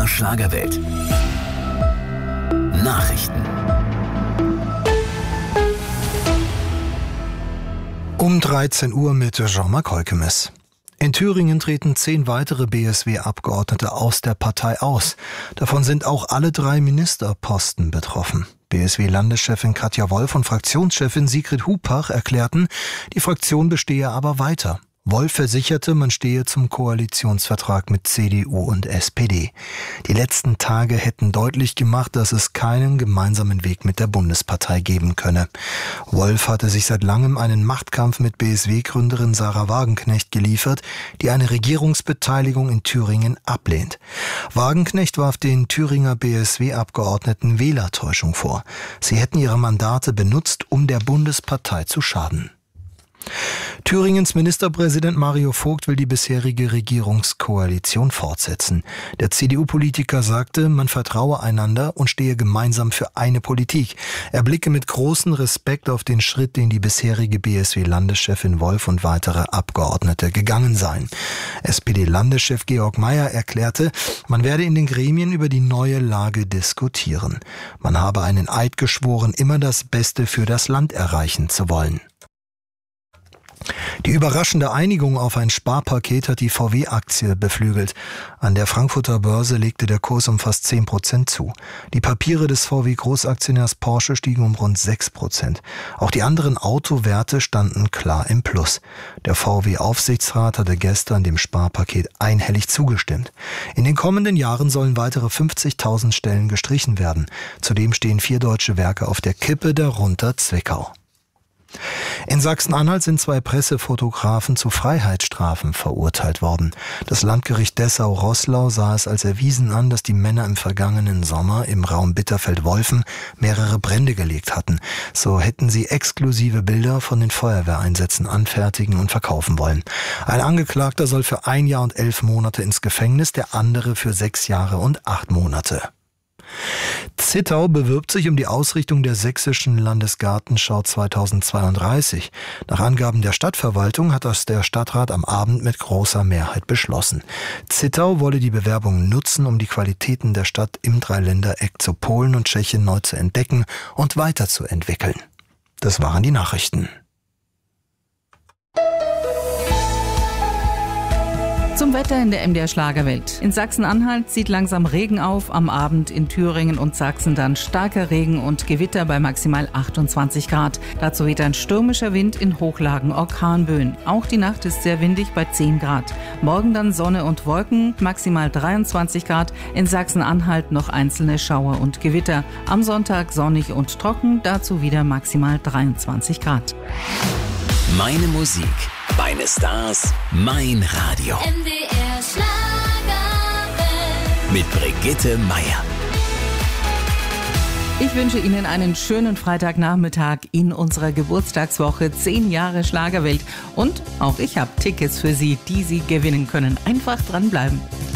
MDR Schlagerwelt. Nachrichten. Um 13 Uhr mit Jean-Marc Heukemes. In Thüringen treten 10 weitere BSW-Abgeordnete aus der Partei aus. Davon sind auch alle 3 Ministerposten betroffen. BSW-Landeschefin Katja Wolf und Fraktionschefin Sigrid Hupach erklärten, die Fraktion bestehe aber weiter. Wolf versicherte, man stehe zum Koalitionsvertrag mit CDU und SPD. Die letzten Tage hätten deutlich gemacht, dass es keinen gemeinsamen Weg mit der Bundespartei geben könne. Wolf hatte sich seit langem einen Machtkampf mit BSW-Gründerin Sarah Wagenknecht geliefert, die eine Regierungsbeteiligung in Thüringen ablehnt. Wagenknecht warf den Thüringer BSW-Abgeordneten Wählertäuschung vor. Sie hätten ihre Mandate benutzt, um der Bundespartei zu schaden. Thüringens Ministerpräsident Mario Vogt will die bisherige Regierungskoalition fortsetzen. Der CDU-Politiker sagte, man vertraue einander und stehe gemeinsam für eine Politik. Er blicke mit großem Respekt auf den Schritt, den die bisherige BSW-Landeschefin Wolf und weitere Abgeordnete gegangen seien. SPD-Landeschef Georg Mayer erklärte, man werde in den Gremien über die neue Lage diskutieren. Man habe einen Eid geschworen, immer das Beste für das Land erreichen zu wollen. Die überraschende Einigung auf ein Sparpaket hat die VW-Aktie beflügelt. An der Frankfurter Börse legte der Kurs um fast 10% zu. Die Papiere des VW-Großaktionärs Porsche stiegen um rund 6%. Auch die anderen Autowerte standen klar im Plus. Der VW-Aufsichtsrat hatte gestern dem Sparpaket einhellig zugestimmt. In den kommenden Jahren sollen weitere 50.000 Stellen gestrichen werden. Zudem stehen 4 deutsche Werke auf der Kippe, darunter Zwickau. In Sachsen-Anhalt sind 2 Pressefotografen zu Freiheitsstrafen verurteilt worden. Das Landgericht Dessau-Roßlau sah es als erwiesen an, dass die Männer im vergangenen Sommer im Raum Bitterfeld-Wolfen mehrere Brände gelegt hatten. So hätten sie exklusive Bilder von den Feuerwehreinsätzen anfertigen und verkaufen wollen. Ein Angeklagter soll für 1 Jahr und 11 Monate ins Gefängnis, der andere für 6 Jahre und 8 Monate. Zittau bewirbt sich um die Ausrichtung der Sächsischen Landesgartenschau 2032. Nach Angaben der Stadtverwaltung hat das der Stadtrat am Abend mit großer Mehrheit beschlossen. Zittau wolle die Bewerbung nutzen, um die Qualitäten der Stadt im Dreiländereck zu Polen und Tschechien neu zu entdecken und weiterzuentwickeln. Das waren die Nachrichten. Zum Wetter in der MDR Schlagerwelt. In Sachsen-Anhalt zieht langsam Regen auf, am Abend in Thüringen und Sachsen dann starker Regen und Gewitter bei maximal 28 Grad. Dazu weht ein stürmischer Wind in Hochlagen, Orkanböen. Auch die Nacht ist sehr windig bei 10 Grad. Morgen dann Sonne und Wolken, maximal 23 Grad. In Sachsen-Anhalt noch einzelne Schauer und Gewitter. Am Sonntag sonnig und trocken, dazu wieder maximal 23 Grad. Meine Musik, meine Stars, mein Radio. MDR Schlagerwelt. Mit Brigitte Meier. Ich wünsche Ihnen einen schönen Freitagnachmittag in unserer Geburtstagswoche 10 Jahre Schlagerwelt. Und auch ich habe Tickets für Sie, die Sie gewinnen können. Einfach dranbleiben.